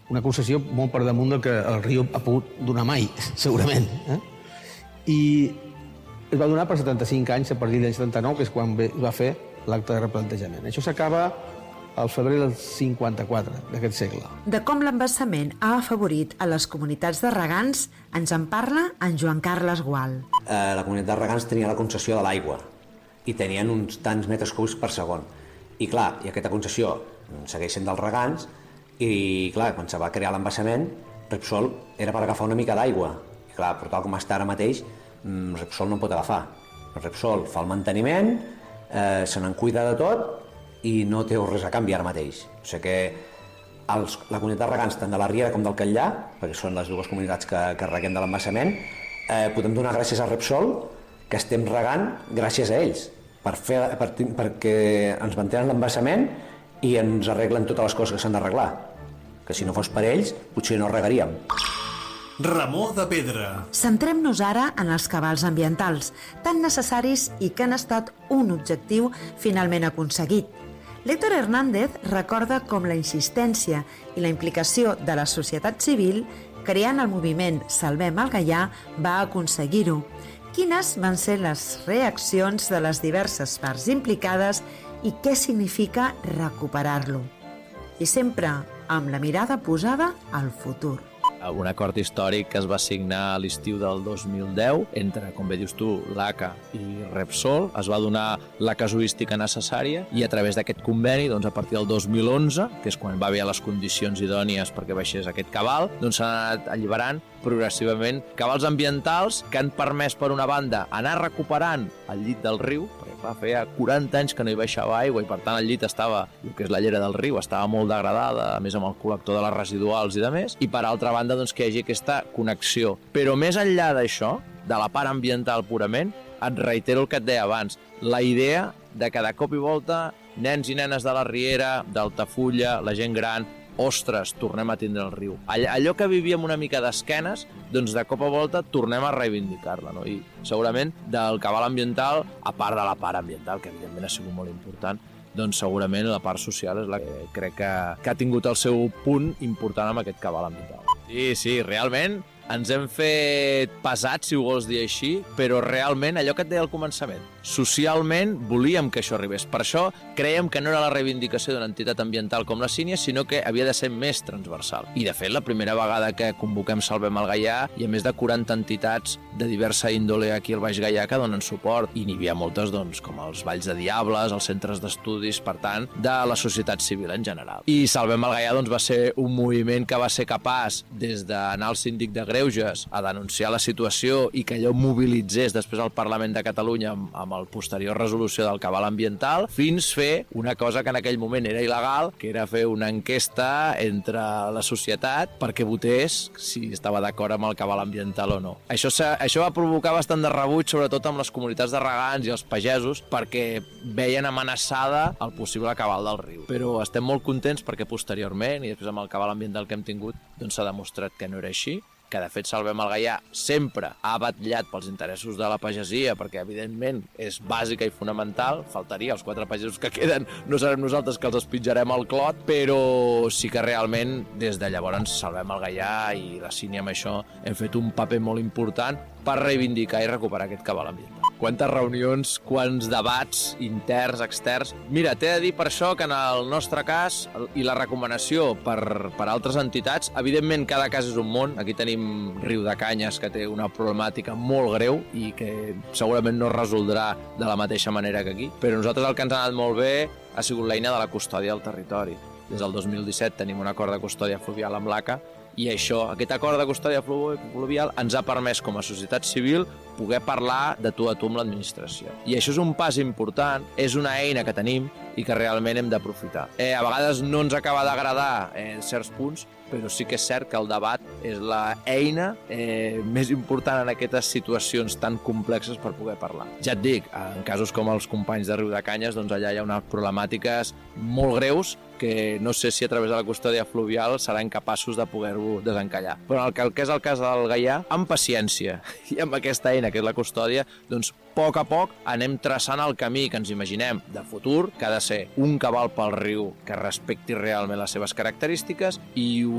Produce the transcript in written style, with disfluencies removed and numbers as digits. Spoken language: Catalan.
una concessió molt per damunt del que el riu ha pogut donar mai, segurament. I es va donar per 75 anys, a partir del 79, que és quan va fer l'acte de replantejament. Això s'acaba al febrer del 54 d'aquest segle. De com l'embassament ha afavorit a les comunitats de regants ens en parla en Joan Carles Gual. La comunitat de regants tenia la concessió de l'aigua i tenien uns tants metres cúbics per segon. I clar, i aquesta concessió segueix sent dels regants i clar, quan se va crear l'embassament, Repsol era per agafar una mica d'aigua. I clar, però tal com està ara mateix, Repsol no en pot agafar. Repsol fa el manteniment, se n'en cuida de tot i no té res a canvi ara mateix. O sigui que la comunitat de regants tant de la Riera com del Catllà, perquè són les dues comunitats que reguem de l'embassament, podem donar gràcies a Repsol que estem regant gràcies a ells, perquè ens mantenen l'embassament i ens arreglen totes les coses que s'han d'arreglar. Que si no fos per ells, potser no regaríem. Ramó de Pedra. Centrem-nos ara en els cabals ambientals, tan necessaris i que han estat un objectiu finalment aconseguit. L'Héctor Hernández recorda com la insistència i la implicació de la societat civil creant el moviment Salvem el Gaià va aconseguir-ho. Quines van ser les reaccions de les diverses parts implicades i què significa recuperar-lo? I sempre amb la mirada posada al futur. Un acord històric que es va signar a l'estiu del 2010 entre, com bé dius tu, l'ACA i Repsol. Es va donar la casuística necessària i a través d'aquest conveni, doncs, a partir del 2011, que és quan va haver les condicions idònies perquè baixés aquest cabal, doncs s'han anat alliberant progressivament cabals ambientals que han permès, per una banda, anar recuperant el llit del riu, perquè clar, feia 40 anys que no hi baixava aigua i per tant el llit estava, el que és la llera del riu, estava molt degradada, a més amb el col·lector de les residuals i de més, i per altra banda doncs, que hi hagi aquesta connexió. Però més enllà d'això, de la part ambiental purament, et reitero el que et deia abans, la idea de que de cop i volta nens i nenes de la Riera, d'Altafulla, la gent gran, ostres, tornem a tindre el riu. Allò que vivíem una mica d'esquenes, doncs de cop a volta tornem a reivindicar-la, no? I segurament del cabal ambiental, a part de la part ambiental, que evidentment ha sigut molt important, doncs segurament la part social és la que crec que ha tingut el seu punt important amb aquest cabal ambiental. Sí, realment ens hem fet pesats, si ho vols dir així, però realment allò que et deia al començament, socialment volíem que això arribés. Per això creiem que no era la reivindicació d'una entitat ambiental com la Sínia, sinó que havia de ser més transversal. I de fet, la primera vegada que convoquem Salvem el Gaià, hi ha més de 40 entitats de diversa índole aquí al Baix Gaià que donen suport, i n'hi havia moltes, doncs, com els Valls de Diables, els centres d'estudis, per tant, de la societat civil en general. I Salvem el Gaià, doncs, va ser un moviment que va ser capaç, des d'anar al síndic de Greuges a denunciar la situació i que allò mobilitzés després al Parlament de Catalunya amb el posterior resolució del cabal ambiental, fins fer una cosa que en aquell moment era il·legal, que era fer una enquesta entre la societat perquè votés si estava d'acord amb el cabal ambiental o no. Això va provocar bastant de rebuig, sobretot amb les comunitats de regants i els pagesos, perquè veien amenaçada el possible cabal del riu. Però estem molt contents perquè posteriorment, i després amb el cabal ambiental que hem tingut, doncs s'ha demostrat que no era així, que de fet Salvem el Gaià sempre ha batllat pels interessos de la pagesia, perquè evidentment és bàsica i fonamental, faltaria, els 4 pagesos que queden no serem nosaltres que els espitjarem al clot, però sí que realment des de llavors Salvem el Gaià i la Sínia amb això hem fet un paper molt important per reivindicar i recuperar aquest cabal ambiental. Quantes reunions, quants debats interns, externs. Mira, t'he de dir per això que en el nostre cas, i la recomanació per altres entitats, evidentment cada cas és un món. Aquí tenim Riudecanyes, que té una problemàtica molt greu i que segurament no es resoldrà de la mateixa manera que aquí. Però nosaltres el que ens ha anat molt bé ha sigut l'eina de la custòdia del territori. Des del 2017 tenim un acord de custòdia fluvial amb l'ACA i aquest acord de custòdia fluvial ens ha permès com a societat civil poder parlar de tu a tu amb l'administració. I això és un pas important, és una eina que tenim i que realment hem d'aprofitar. A vegades no ens acaba d'agradar certs punts, però sí que és cert que el debat és l'eina més important en aquestes situacions tan complexes per poder parlar. Ja et dic, en casos com els companys de Riudecanyes, doncs allà hi ha unes problemàtiques molt greus que no sé si a través de la custòdia fluvial seran capaços de poder-ho desencallar. Però en el que és el cas del Gaià, amb paciència i amb aquesta eina que és la custòdia, doncs a poc anem traçant el camí que ens imaginem de futur, que ha de ser un cabal pel riu que respecti realment les seves característiques i